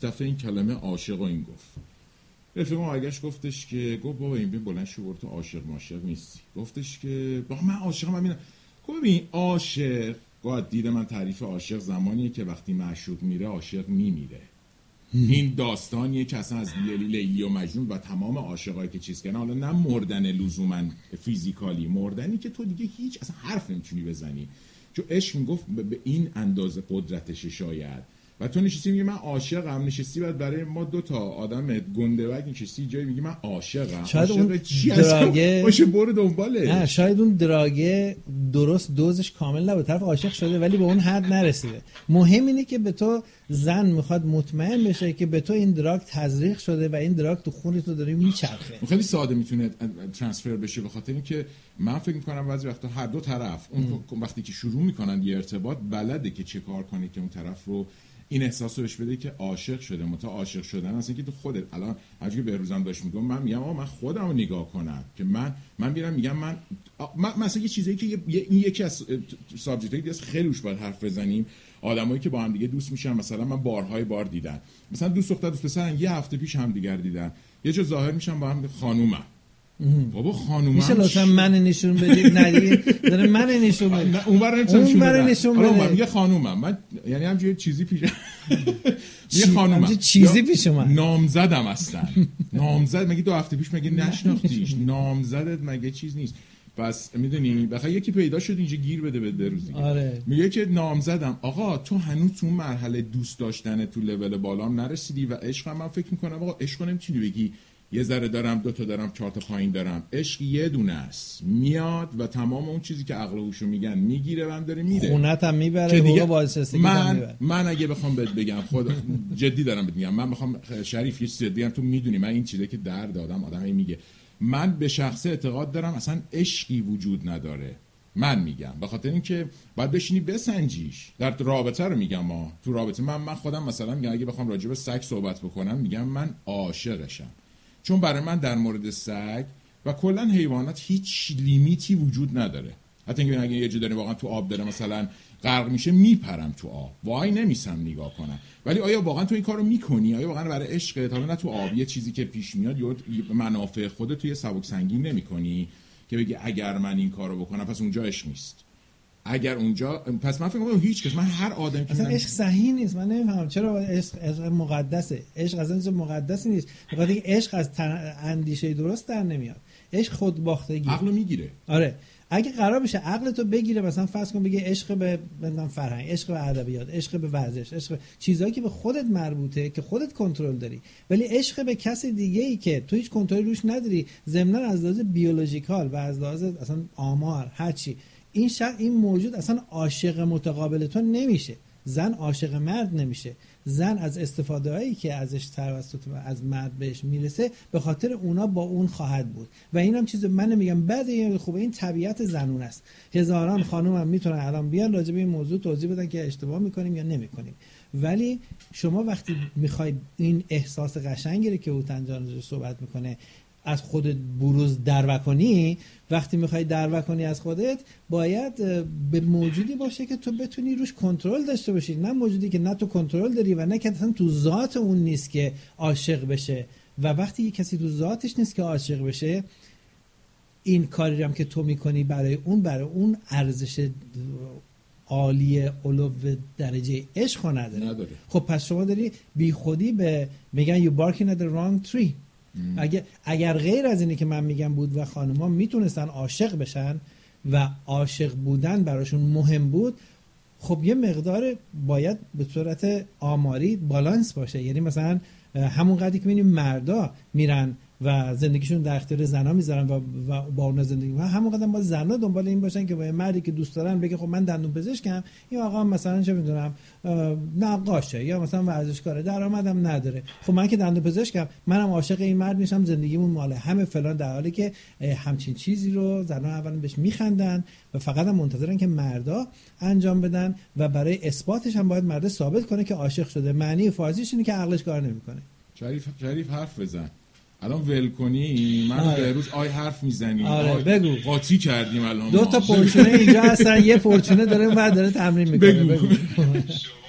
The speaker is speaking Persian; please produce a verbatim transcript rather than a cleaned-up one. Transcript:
دفعه این کلمه عاشق رو این گفت. رفیقم آگهش گفتش که گفت بابا این بین بلند شو برو تو عاشق ماشق نیستی. گفتش که بابا من عاشقم. من میرم. گفت ببین عاشق، گاه دید من تعریف عاشق زمانیه که وقتی معشوق میره عاشق میمیره. این داستانیه که اصلا از لیلی و مجنون و تمام عاشقایی که چیز کردن، حالا نه مردن لزوما فیزیکالی، مردنی که تو دیگه هیچ اصلا حرف نمیتونی بزنی، چون عشق میگفت به این اندازه قدرتش شاید. و تو نشستی میگی من عاشقم، نشستی بعد برای ما دو تا آدم گنده‌بگ نشستی جایی میگی من عاشقم. شاید عاشق اون چی دراگه باشه برو دنبالش. نه شاید اون دراگه درست دوزش کامل نبود، طرف عاشق شده ولی به اون حد نرسیده. مهم اینه که به تو زن میخواد مطمئن بشه که به تو این دراگ تزریق شده و این دراگ تو خون تو داره میچرخه. خیلی ساده میتونه ترانسفر بشه، به خاطر اینکه من فکر میکنم بعضی وقتا هر دو طرف اون وقتی که شروع میکنن یه ارتباط بلده که چه کار کنه که اون طرف رو این احساس رو بهش بده که عاشق شده. متا عاشق شدن اصلا که تو خودت الان هرچی که بهروزم داشت میگم، من میگم آقا من خودم رو نگاه کنم که من من میرم میگم من مثلا یه چیزایی که این یکی از سابجکتایی است خیلی روش باید حرف بزنیم. آدمایی که با هم دیگه دوست میشن، مثلا من بارهای بار دیدن، مثلا دوست دختر دوست پسرن یه هفته پیش هم دیگر دیدن، یه جا ظاهر میشن با هم خانومم. بابا خانومم میشه لطفا من نشون بدید؟ ندید داره من نشون بدید. اون برای نشون نشون بده. من میگه خانومم، من یعنی همینجوری چیزی پیش یه خانومم چیزی پیش من نامزدم هستن. نامزد مگه دو هفته پیش مگه نشناختیش؟ نامزدت مگه چیز نیست؟ بس میدونی بخاطر یکی پیدا شد اینجا گیر بده به روزی. آره. میگه که نامزدم. آقا تو هنوز تو مرحله دوست داشتن تو لول بالام نرسیدی و عشق من فکر میکنم آقا عشق نمیتونی بگی یه ذره دارم، دو تا دارم، چهار تا پایین دارم. عشق یه دونه است، میاد و تمام اون چیزی که عقل و هوشو میگن میگیره و هم داره میره. خونت هم میبره، حقوق بازنشستگی هم میبره. من اگه بخوام بهت بگم خود جدی دارم بهت میگم، من بخوام شریف یه چیزی بگم تو میدونی من این چیزی که درد آدم آدمی میگه، من به شخصه اعتقاد دارم اصلا عشقی وجود نداره. من میگم به خاطر اینکه باید بشینی بسنجیش. در رابطه رو میگم، ما تو رابطه من من خودم مثلا میگم اگه بخوام راجع به سگ صحبت بکنم میگم من عاشقشم، چون برای من در مورد سگ و کلا حیوانات هیچ لیمیتی وجود نداره. حتی اینکه اگه یه جا داره واقعا تو آب داره مثلا غرق میشه میپرم تو آب، وای نمیسم نگاه کنم. ولی آیا واقعا تو این کارو میکنی؟ آیا واقعا برای عشق تا نه تو آب یه چیزی که پیش میاد یا منافع خودت توی سبک سنگین نمیکنی که بگی اگر من این کارو بکنم پس اونجا عشق نیست؟ اگر اونجا پس من فکر می‌کنم هیچ کس، من هر آدمی که اصلا عشق صحیح نیست. من نمیفهمم چرا عشق عشق مقدسه. عشق اصلا چیز مقدسی نیست. بخاطر اینکه عشق از اندیشه درست در نمیاد. عشق خودباختگی عقلو میگیره. آره اگه قرار بشه عقل تو بگیره، مثلا فرض کن بگه عشق به مثلا فرهنگ، عشق به ادبیات، عشق به ورزش، عشق چیزایی که به خودت مربوطه که خودت کنترل داری، ولی عشق به کسی دیگه ای که تو هیچ کنترلی روش نداری، ضمن از لحاظ بیولوژیکال و از لحاظ اصلا آمار هر چی، این شخص این موجود اصلا عاشق متقابل تو نمیشه. زن عاشق مرد نمیشه. زن از استفاده هایی که ازش توسط از مرد بهش میرسه به خاطر اونا با اون خواهد بود. و اینم چیز من نمیگم بده، خوبه، این طبیعت زنون است. هزاران خانم هم میتونن الان بیان راجع به این موضوع توضیح بدن که اشتباه میکنیم یا نمیکنیم، ولی شما وقتی میخواید این احساس قشنگی رو که هوتن جان صحبت میکنه از خودت بروز درو کنی، وقتی میخوای درو کنی از خودت باید به موجودی باشه که تو بتونی روش کنترل داشته باشی، نه موجودی که نه تو کنترل داری و نه که اصلا تو ذات اون نیست که عاشق بشه. و وقتی یک کسی تو ذاتش نیست که عاشق بشه، این کاری هم که تو میکنی برای اون برای اون ارزش عالی علو درجه عشق نداره. نداره. خب پس شما داری بی خودی به میگن you barking at the wrong tree. اگر اگر غیر از اینی که من میگم بود و خانوما میتونستن عاشق بشن و عاشق بودن براشون مهم بود، خب یه مقدار باید به صورت آماری بالانس باشه. یعنی مثلا همون قدری که میبینیم مردا میرن و زندگیشون در اختیار زنا میذارن و, و با اون زندگی و همون قدم با زنا دنبال این باشن که با مردی که دوست دارن بگه خب من دندون پزشکم، این آقا مثلا چه میدونم نقاشه یا مثلا ورزشکاره، درآمدم نداره، خب من که دندون پزشکم منم عاشق این مرد میشم، زندگیمون ماله همه فلان، در حالی که همچین چیزی رو زنا اولا بهش میخندن و فقط هم منتظرن که مردا انجام بدن و برای اثباتش هم باید مرد ثابت کنه که عاشق شده. معنی فارسیش اینه که عقلش کار نمیکنه. شریف شریف حرف بزن. الان ول کنی من آره. به روز آی حرف میزنی. آره بگو. قاطی کردیم الان. دو تا پرچونه اینجا هستن، یه پرچونه داره بعد داره تمرین میکنه. بگو, بگو.